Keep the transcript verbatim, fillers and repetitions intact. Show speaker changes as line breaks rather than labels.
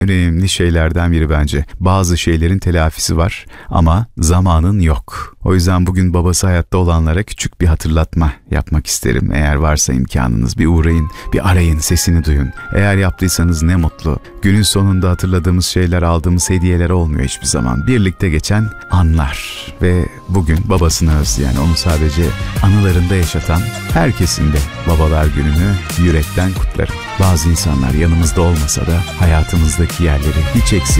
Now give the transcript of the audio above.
önemli şeylerden biri bence. Bazı şeylerin telafisi var ama zamanın yok. O yüzden bugün babası hayatta olanlara küçük bir hatırlatma yapmak isterim. Eğer varsa imkanınız bir uğrayın, bir arayın, sesini duyun. Eğer yaptıysanız ne mutlu. Günün sonunda hatırladığımız şeyler, aldığımız hediyeler olmuyor hiçbir zaman. Birlikte geçen anlar ve bugün babasını özleyen, onu sadece anılarında yaşatan herkesin de Babalar Günü'nü yürekten kutlarım. Bazı insanlar yanımızda olmasa da hayatımızdaki yerleri hiç eksik